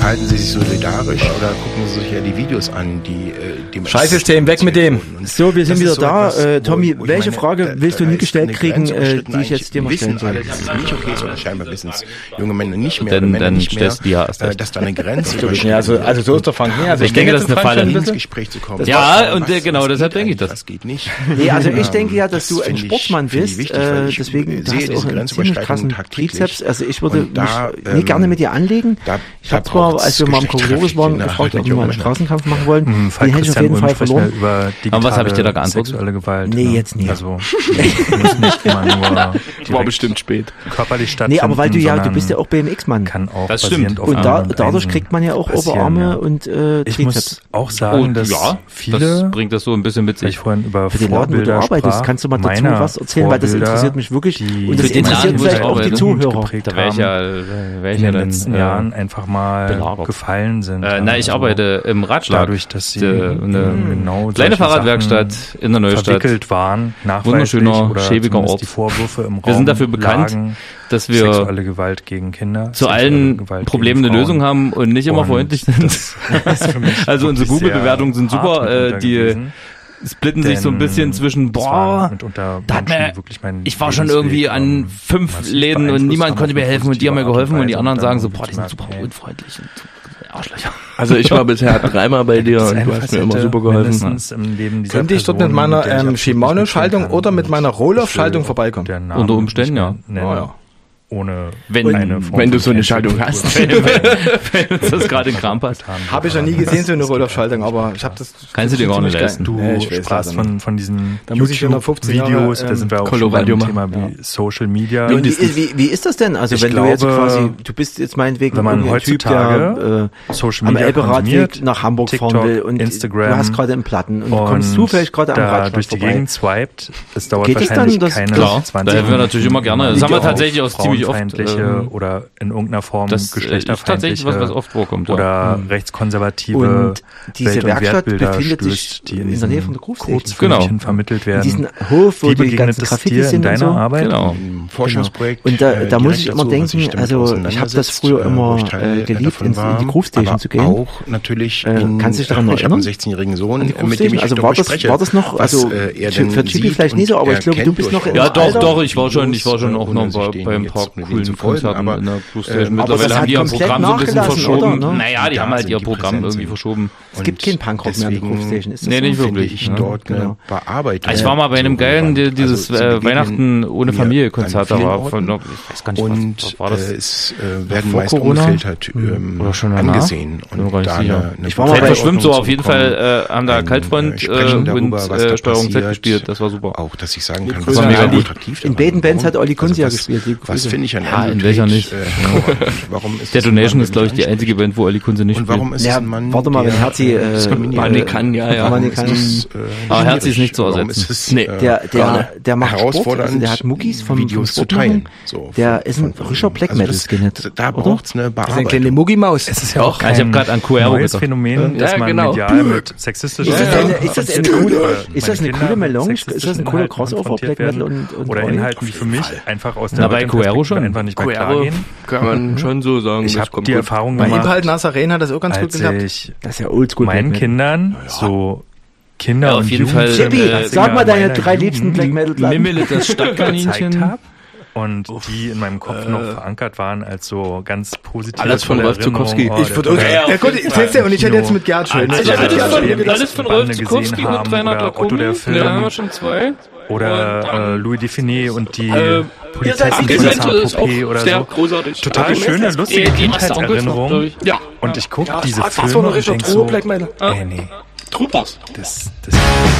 verhalten Sie sich solidarisch oder gucken Sie sich ja die Videos an, die dem Scheißsystem, weg mit dem. So, wir sind wieder so da. etwas, Tommy, welche meine, Frage willst du nie gestellt kriegen, die ich jetzt dir mal wissen stellen soll? alle, dass es nicht okay ist, oder scheinbar wissen es junge Männer nicht mehr, Dann oder Männer nicht mehr, stellst du ja erst recht. dass da eine Grenze Ja, also so ist der Frank. Nee, also Ich denke, das ist eine Falle. ins Gespräch zu kommen. Ja, und genau deshalb denke ich das. Das geht nicht. Nee, also ich denke ja, dass du ein finde ich Sportmann bist, wichtig, weil ich deswegen du sehe hast diese auch einen ziemlich krassen tagtäglich. Trizeps. Also ich würde Und da, mich gerne mit dir anlegen. Ich habe zwar, als wir mal im Kokolores waren, gefragt, ob wir mal einen Straßenkampf machen wollen. Den hätte ich auf jeden Fall verloren. Aber was habe ich dir da geantwortet? Sexuelle Gewalt. Nee, jetzt nicht. Also muss nicht immer nur war bestimmt spät. körperlich stattfinden. Nee, aber weil du sondern bist ja auch BMX-Mann. kann auch Das basierend stimmt. auf Und anderen dadurch Weisen kriegt man ja auch passieren, Oberarme ja. und Ich Trizeps. muss auch sagen, dass das viele, bringt das so ein bisschen mit weil ich sich. vorhin über Für den Laden, wo du Vorbilder arbeitest, sprach, kannst du mal dazu meiner was erzählen, weil das Vorbilder, interessiert mich wirklich. die Und das Für den interessiert Laden, wo ich vielleicht auch die arbeite, Zuhörer. geprägt Da wäre ich haben, ja in den dann letzten Jahren einfach mal belagert. gefallen sind. Na, ich Also arbeite im Ratschlag. dadurch, dass sie eine genau kleine solche Fahrradwerkstatt Sachen in der Neustadt. verwickelt waren, nachweislich, Wunderschöner, oder schäbiger zumindest Ort. die Vorwürfe im Raum Wir sind dafür bekannt, lagen, dass wir sexuelle Gewalt gegen Kinder, zu sexuelle allen Gewalt Problemen gegen eine Frauen. Lösung haben und nicht immer Und freundlich sind. das ist für mich Also unsere wirklich Google-Bewertungen sind sehr super, hart mitunter die gewesen. splitten sich so ein bisschen zwischen, das waren boah, mitunter da hat Menschen, mir, die wirklich meinen ich war schon Lebensweg, irgendwie an 5 massiv Läden und beeinflusst niemand haben konnte auf mir eine helfen und die haben mir positive geholfen und die Art anderen und sagen Weise so, und boah, die sind super gemerkt, unfreundlich und Arschlöcher. Also ich war bisher 3-mal bei dir und du hast mir immer super geholfen. Im Leben dieser Könnte ich dort mit Person, meiner der ich absolut Shimano-Schaltung nicht oder mit meiner Rohloff-Schaltung Ich will vorbeikommen? der Name Unter Umständen, nicht ja. nennen, Oh, ja. Ohne Wenn- eine Form wenn du so eine von Schaltung Einzelkultur hast. Wenn uns das gerade in Kram passt. getan Habe ich noch nie gesehen, so eine Rohloff-Schaltung, aber ich habe das... Kannst du dir gar nicht ziemlich leisten. geil. Du Nee, ich weiß sprachst leider nicht. von diesen Da muss ich schon noch 15 Jahre, YouTube-Videos, da sind wir auch schon Coloradio beim Thema machen. wie Social Media. Und wie ist das denn? Also Ich wenn du jetzt glaube, quasi, du bist jetzt meinetwegen wenn man irgendein Typ, heutzutage der Social am Media Elberadweg konsumiert, nach Hamburg fahren TikTok, will und Instagram, du hast gerade einen Platten und du kommst zufällig gerade am da Radstand durch die vorbei. Gegend swiped, es dauert Geht es wahrscheinlich dann, dass- keine Klar, 20 da helfen wir natürlich immer gerne. Das haben wir auf tatsächlich auch ziemlich oft. frauenfeindliche oder in irgendeiner Form Das ist tatsächlich geschlechterfeindliche was oft vorkommt. Ja. oder rechtskonservative Und diese Welt- und Werkstatt Wertbilder befindet sich stößt, die in der Nähe von der Groove-Station. Kurzfilmchen Genau. vermittelt In werden. diesen Hof, wo Wie die begegnet ganzen es Graffitis dir in sind und deiner so. Arbeit? Genau. Ein Forschungsprojekt. Und da muss direkt ich immer dazu, was sich denken, damit also ich habe das auseinandersetzt, früher wo immer ich Teil geliebt, davon in die war, Groove Station aber zu gehen. auch natürlich Kannst du dich daran ich habe erinnern? einen 16-jährigen Sohn, An die Groove mit dem Station? ich Also darüber war spreche, das noch, was, also er für denn Chibi sieht vielleicht und nicht so, aber ich er glaube, du kennt bist noch durch in Ja, dem Alter. doch, ich war schon auch ohne noch sich denen bei ein jetzt paar unbedingt coolen zu folgen, Konzerten aber, in der Groove Station. aber Mittlerweile das haben hat die ihr komplett Programm so ein bisschen nachgelassen, verschoben. oder, ne? Naja, die haben halt ihr die Programm präsent irgendwie sind. verschoben. Es gibt keinen Punkrock mehr in der deswegen- Groove Station. Ist das Nee, so? nicht finde wirklich. ich ne? dort eine Genau. Bearbeitung. Ich war mal bei einem geilen, dieses zu Beginn Weihnachten ohne mir Familie an Konzert, da vielen war Orten. von, ich weiß gar nicht, Und was war das? es werden vor meist Corona? ungefiltert Oder schon danach? angesehen. Bin mir Und gar nicht da sicher. eine Ich war mal Zeit bei verschwimmt so, Ordnung auf jeden zu bekommen. Fall haben da Ein Kaltfront Sprechen und darüber, was da Steuerung Z passiert. gespielt, das war super. Auch, dass ich sagen kann, Grüße war mega an gut. attraktiv In daran. beiden Bands hat Olli Kunz ja was- gespielt. Die Was Grüße. finde ich an Ja, in Andrew welcher Tate, nicht? Warum ist Der das ein Donation Mann, ist, glaube ich, die der einzige Band, wo Olli Kunze nicht Und warum spielt. ist Ja, es ein Mann, warte mal, wenn der Herzi, diskriminiert Manni wird? kann, ja. Manni Warum kann. ist es, Aber Herzi ist nicht zu warum ersetzen. ist es, Nee. Der macht Sport, herausfordernd, also der hat Muckis vom Videos zu Sportmachen. teilen. So, Der ist ein frischer Black Metal Skinhead. Da oder? braucht's eine Das ist eine Bearbeitung. kleine Muggimaus. Es ist ja auch Ich habe gerade an Cuero neues gedacht. Phänomen, dass Ja, man genau. medial mit sexistischen Ist das eine- ist das eine coole- oder ist das eine meine coole Kinder mit Melange? sexistischen Ist das ein cooler Inhalten Crossover, konfrontiert Black Metal werden und oder Roy? Inhalten, die für mich einfach aus Na, der bei heutigen Cuero Perspektive schon. einfach nicht mehr klar Cuero gehen. kann man schon so sagen. Ich das habe kommt die gut. Erfahrung Bei gemacht, Impalt Nazarene hat das auch ganz gut als geklappt. ich Das ist ja oldschool Black meinen Metal. Kindern so Kinder Ja, auf und jeden Fall, Jugendfilme Chibi, sag mal deine meiner 3 liebsten Jugend Black Metal Platten. Mimmel, das gezeigt Stadtkaninchen. habe und die in meinem Kopf noch verankert waren als so ganz positive Alles von tolle Rolf Zukowski. Erinnerungen. Ich würde der gut, seht ihr, und ich hätte jetzt mit Gerd schön. Also Ich hätte alles Gerd von- schön gedacht. alles von Rolf Zukowski und Reinhard Lacombe. Otto der Film. Ja, haben wir schon 2. Oder Louis Define und die Polizei Polizisten von ist auch Saint-Tropez oder sehr so. großartig. Total schöne, lustige Die Kindheitserinnerungen. Ja. Und ich gucke diese Was für Filme eine und denk Richard so, Black Metal. ey, nee, Troopers. das